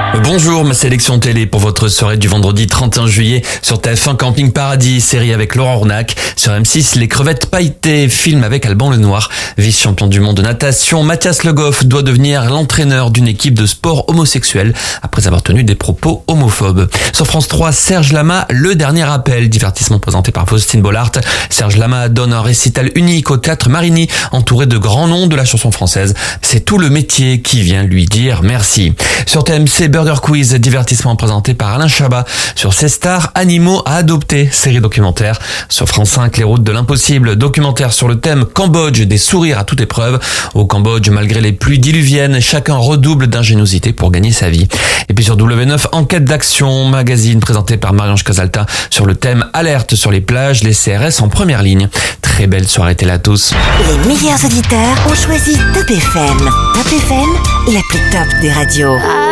Bonjour, ma sélection télé pour votre soirée du vendredi 31 juillet sur TF1 Camping Paradis, série avec Laurent Ornac. Sur M6, Les crevettes pailletées, film avec Alban Lenoir. Vice-champion du monde de natation, Mathias Le Goff doit devenir l'entraîneur d'une équipe de sport homosexuelle après avoir tenu des propos homophobes. Sur France 3, Serge Lama, Le dernier appel, divertissement présenté par Faustine Bollard. Serge Lama donne un récital unique au Théâtre Marigny, entouré de grands noms de la chanson française. C'est tout le métier qui vient lui dire merci. Sur TMC, Burger Quiz, divertissement présenté par Alain Chabat. Sur C-Star, Animaux à adopter, série documentaire. Sur France 5, Les routes de l'impossible, documentaire sur le thème Cambodge, des sourires à toute épreuve. Au Cambodge, malgré les pluies diluviennes, chacun redouble d'ingéniosité pour gagner sa vie. Et puis sur W9, Enquête d'action, magazine présenté par Marie-Ange Casalta sur le thème Alerte sur les plages, les CRS en première ligne. Très belle soirée télé à tous. Les meilleurs auditeurs ont choisi Top FM. Top FM, la plus top des radios.